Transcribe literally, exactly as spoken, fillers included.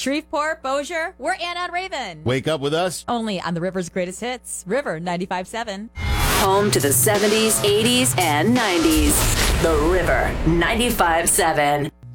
Shreveport, Bossier, we're Anna and Raven. Wake up with us. Only on the River's greatest hits, River ninety-five point seven. Home to the seventies, eighties, and nineties. The River ninety-five point seven.